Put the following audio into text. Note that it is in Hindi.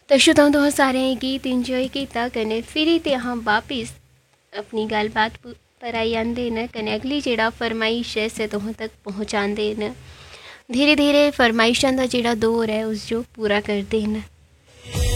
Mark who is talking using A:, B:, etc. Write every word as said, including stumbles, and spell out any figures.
A: तो श्रोताओं तुस सारे गीत इंजॉय किया कने फिर ते अहाँ वापस अपनी गलबात पर आई आंदे न कने अगली जेड़ा फरमाइश है से तुहों तक पहुँचाते न। धीरे धीरे फरमाइशों का जेड़ा दौर है उस जो पूरा करते न।